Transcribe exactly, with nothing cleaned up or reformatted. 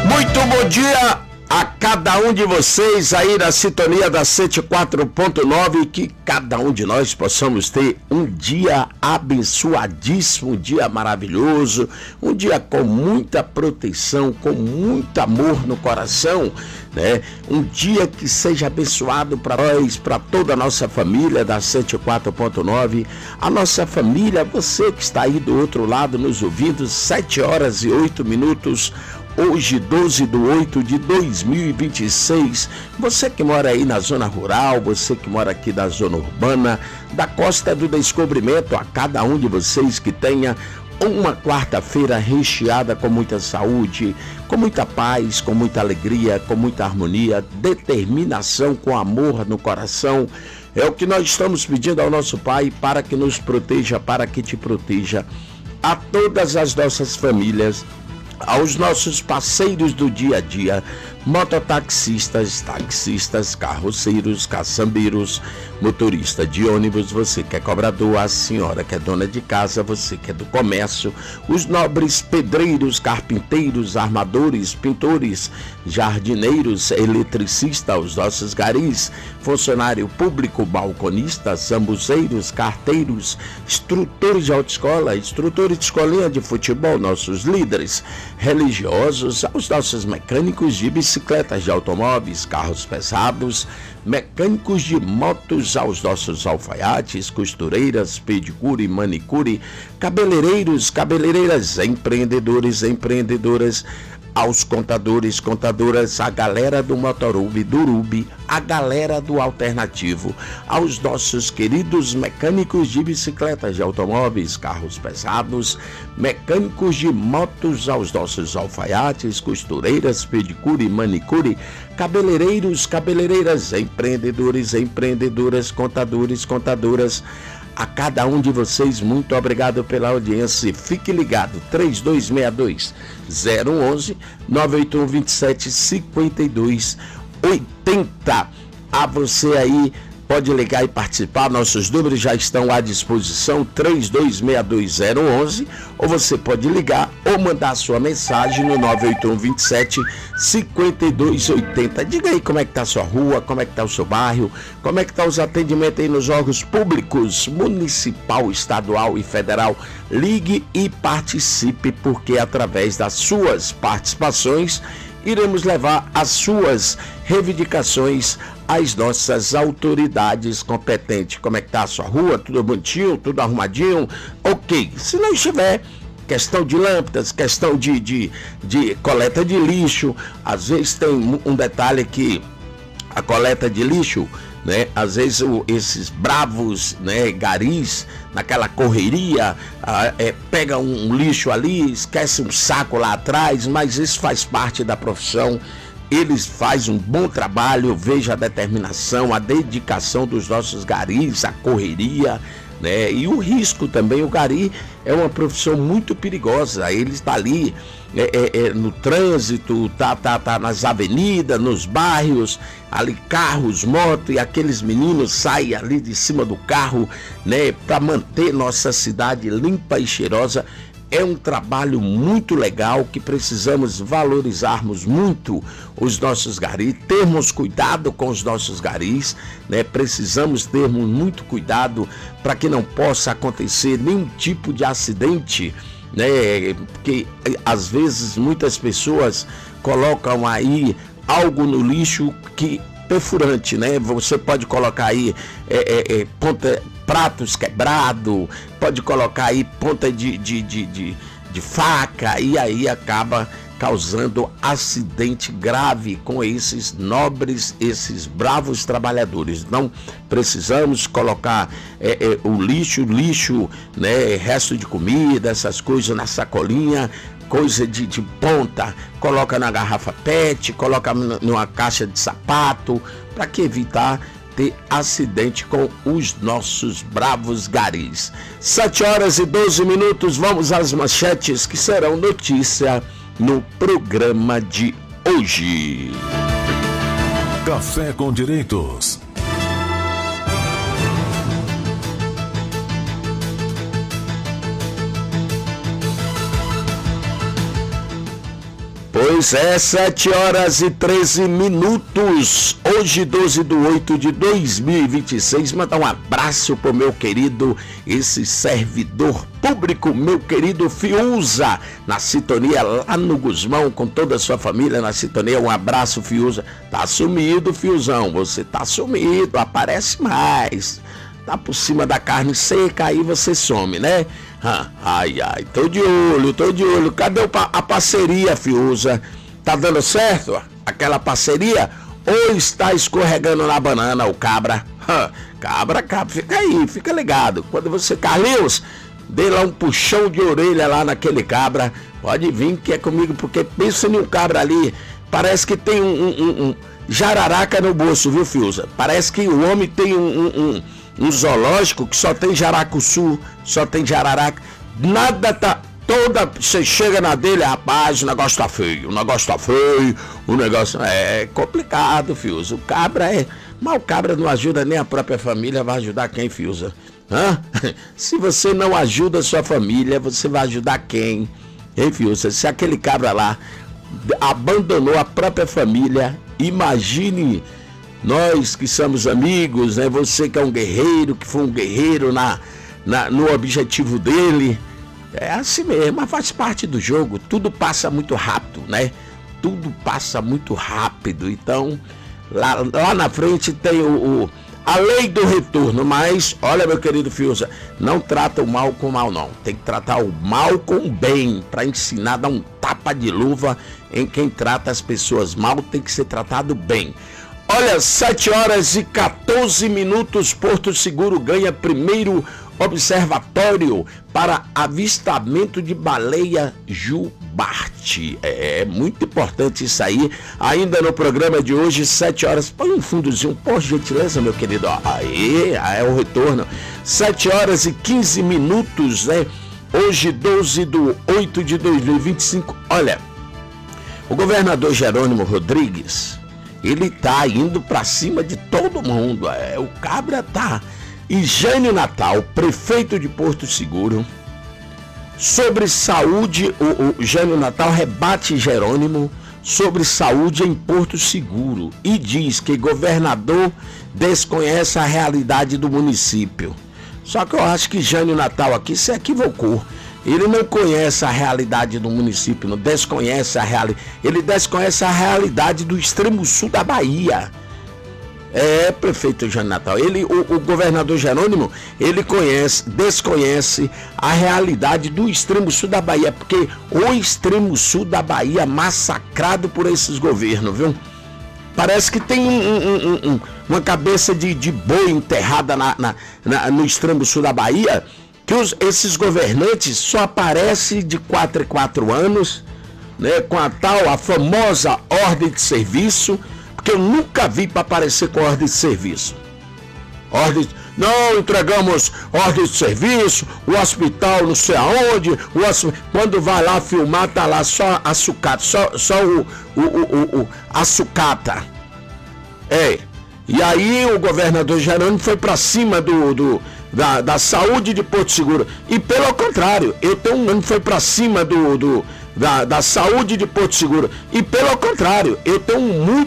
Muito bom dia a cada um de vocês aí na sintonia da cento e quatro ponto nove, e que cada um de nós possamos ter um dia abençoadíssimo, um dia maravilhoso, um dia com muita proteção, com muito amor no coração, né? Um dia que seja abençoado para nós, para toda a nossa família da cento e quatro ponto nove, a nossa família, você que está aí do outro lado nos ouvindo, sete horas e oito minutos. Hoje, doze de oito de dois mil e vinte e seis, você que mora aí na zona rural, você que mora aqui da zona urbana, da Costa do Descobrimento, a cada um de vocês que tenha uma quarta-feira recheada com muita saúde, com muita paz, com muita alegria, com muita harmonia, determinação, com amor no coração. É o que nós estamos pedindo ao nosso Pai para que nos proteja, para que te proteja, a todas as nossas famílias, aos nossos parceiros do dia a dia, mototaxistas, taxistas, carroceiros, caçambeiros, motorista de ônibus, você que é cobrador, a senhora que é dona de casa, você que é do comércio, os nobres pedreiros, carpinteiros, armadores, pintores, jardineiros, eletricistas, os nossos garis, funcionário público, balconistas, zambuzeiros, carteiros, instrutores de autoescola, instrutores de escolinha de futebol, nossos líderes religiosos, aos nossos mecânicos de bicicletas, de automóveis, carros pesados, mecânicos de motos, aos nossos alfaiates, costureiras, pedicure, manicure, cabeleireiros, cabeleireiras, empreendedores, empreendedoras, aos contadores, contadoras, a galera do Motorub, do Urubi, a galera do Alternativo, aos nossos queridos mecânicos de bicicletas, de automóveis, carros pesados, mecânicos de motos, aos nossos alfaiates, costureiras, pedicure, manicure, cabeleireiros, cabeleireiras, empreendedores, empreendedoras, contadores, contadoras, a cada um de vocês, muito obrigado pela audiência. Fique ligado, três dois seis dois, zero um um, nove oito um, dois sete cinco dois oito zero. A você aí, pode ligar e participar, nossos números já estão à disposição, três dois seis dois, zero um um, ou você pode ligar ou mandar sua mensagem no nove oito um, dois sete cinco dois oito zero. Diga aí como é que está a sua rua, como é que está o seu bairro, como é que estão os atendimentos aí nos órgãos públicos, municipal, estadual e federal. Ligue e participe, porque através das suas participações iremos levar as suas reivindicações às nossas autoridades competentes. Como é que está a sua rua? Tudo bonitinho? Tudo arrumadinho? Ok. Se não estiver, questão de lâmpadas, questão de, de, de coleta de lixo, às vezes tem um detalhe que a coleta de lixo, né, às vezes o, esses bravos, né, garis, naquela correria, ah, é, pega um, um lixo ali, esquece um saco lá atrás, mas isso faz parte da profissão. Eles fazem um bom trabalho, veja a determinação, a dedicação dos nossos garis, a correria, né? E o risco também. O gari é uma profissão muito perigosa, ele está ali é, é, é, no trânsito, tá, tá, tá nas avenidas, nos bairros, ali carros, motos, e aqueles meninos saem ali de cima do carro, né, para manter nossa cidade limpa e cheirosa. É um trabalho muito legal que precisamos valorizarmos muito os nossos garis, termos cuidado com os nossos garis, né? Precisamos termos muito cuidado para que não possa acontecer nenhum tipo de acidente, né? Porque às vezes muitas pessoas colocam aí algo no lixo que perfurante, né? Você pode colocar aí é, é, é, ponta, pratos quebrados, pode colocar aí ponta de, de, de, de, de faca, e aí acaba causando acidente grave com esses nobres, esses bravos trabalhadores. Não precisamos colocar é, é, o lixo, lixo, né, resto de comida, essas coisas na sacolinha, coisa de, de ponta, coloca na garrafa pet, coloca numa caixa de sapato, para que evitar ter acidente com os nossos bravos garis. sete horas e doze minutos, vamos às manchetes que serão notícia no programa de hoje. Café com Direitos. Pois é, sete horas e treze minutos, hoje doze de oito de dois mil e vinte e seis, mandar um abraço pro meu querido, esse servidor público, meu querido Fiuza, na sintonia lá no Gusmão, com toda a sua família na sintonia, um abraço Fiuza, tá sumido Fiuzão, você tá sumido, aparece mais, tá por cima da carne seca, aí você some, né? Ai, ai, tô de olho, tô de olho. Cadê a parceria, Fiuza? Tá dando certo aquela parceria? Ou está escorregando na banana o cabra? Cabra, cabra, fica aí, fica ligado. Quando você, Carlinhos, dê lá um puxão de orelha lá naquele cabra. Pode vir que é comigo, porque pensa em um cabra ali. Parece que tem um, um, um jararaca no bolso, viu, Fiuza? Parece que o homem tem um... um, um um zoológico que só tem jaracuçu, só tem jararaca, nada tá, toda, você chega na dele, rapaz, o negócio tá feio, o negócio tá feio, o negócio é complicado, Fiuza, o cabra é, mas o cabra não ajuda nem a própria família, vai ajudar quem, Fiuza? Hã? Se você não ajuda a sua família, você vai ajudar quem, hein, Fiuza? Se aquele cabra lá abandonou a própria família, imagine nós que somos amigos, né? Você que é um guerreiro, que foi um guerreiro na, na, no objetivo dele. É assim mesmo, mas faz parte do jogo. Tudo passa muito rápido, né? Tudo passa muito rápido. Então, lá, lá na frente tem o, o, a lei do retorno. Mas, olha, meu querido Fiuza, não trata o mal com o mal, não. Tem que tratar o mal com o bem, para ensinar, dar um tapa de luva em quem trata as pessoas mal, tem que ser tratado bem. Olha, sete horas e quatorze minutos, Porto Seguro ganha primeiro observatório para avistamento de baleia jubarte. É muito importante isso aí. Ainda no programa de hoje, sete horas. Põe um fundozinho, por gentileza, meu querido. Aí, é o retorno. sete horas e quinze minutos, né? Hoje, doze de oito de dois mil e vinte e cinco. Olha, o governador Jerônimo Rodrigues, ele tá indo para cima de todo mundo. É, o cabra tá. E Jânio Natal, prefeito de Porto Seguro, sobre saúde, o, o Jânio Natal rebate Jerônimo sobre saúde em Porto Seguro e diz que governador desconhece a realidade do município. Só que eu acho que Jânio Natal aqui se equivocou. Ele não conhece a realidade do município, não desconhece a realidade. Ele desconhece a realidade do extremo sul da Bahia. É, prefeito Jânio Natal. Ele, o, o governador Jerônimo, ele conhece, desconhece a realidade do extremo sul da Bahia, porque o extremo sul da Bahia é massacrado por esses governos, viu? Parece que tem um, um, um, um, uma cabeça de, de boi enterrada na, na, na, no extremo sul da Bahia, que os, esses governantes só aparecem de quatro em quatro anos, né, com a tal, a famosa ordem de serviço, porque eu nunca vi para aparecer com ordem de serviço. Ordem, não entregamos ordem de serviço, o hospital não sei aonde, o, quando vai lá filmar, tá lá só a sucata, só, só o, o, o, o, a sucata. É, e aí o governador Jerônimo foi para cima do... do Da, da saúde de Porto Seguro. E pelo contrário, eu tenho um ano foi para cima do, do da, da saúde de Porto Seguro. E pelo contrário, eu tenho muito